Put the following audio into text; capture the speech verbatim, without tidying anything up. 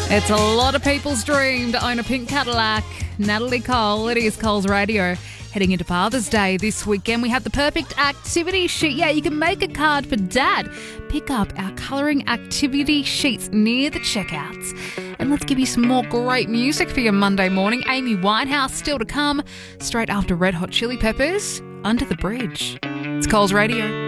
It's a lot of people's dream to own a pink Cadillac. Natalie Cole, it is Cole's Radio. Heading into Father's Day this weekend, we have the perfect activity sheet. Yeah, you can make a card for Dad. Pick up our colouring activity sheets near the checkouts. And let's give you some more great music for your Monday morning. Amy Winehouse still to come, straight after Red Hot Chili Peppers, Under the Bridge. It's Cole's Radio.